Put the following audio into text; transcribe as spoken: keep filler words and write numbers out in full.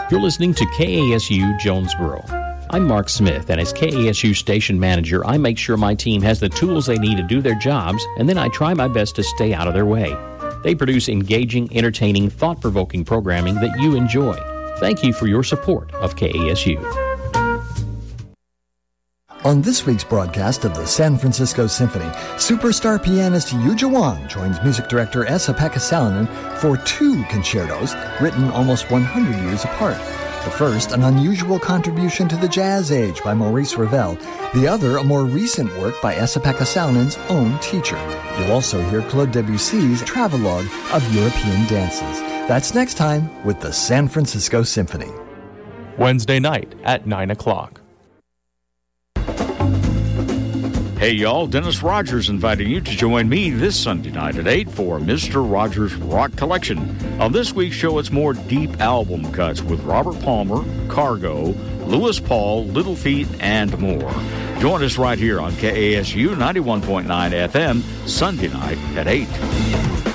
You're listening to K A S U Jonesboro. I'm Mark Smith, and as K A S U station manager, I make sure my team has the tools they need to do their jobs, and then I try my best to stay out of their way. They produce engaging, entertaining, thought-provoking programming that you enjoy. Thank you for your support of K A S U. On this week's broadcast of the San Francisco Symphony, superstar pianist Yuja Wang joins music director Esa-Pekka Salonen for two concertos written almost one hundred years apart. The first, an unusual contribution to the jazz age by Maurice Ravel. The other, a more recent work by Esa-Pekka Salonen's own teacher. You'll also hear Claude Debussy's travelogue of European dances. That's next time with the San Francisco Symphony. Wednesday night at nine o'clock. Hey y'all, Dennis Rogers inviting you to join me this Sunday night at eight for Mister Rogers' Rock Collection. On this week's show, it's more deep album cuts with Robert Palmer, Cargo, Lewis Paul, Little Feat, and more. Join us right here on K A S U ninety-one point nine F M, Sunday night at eight.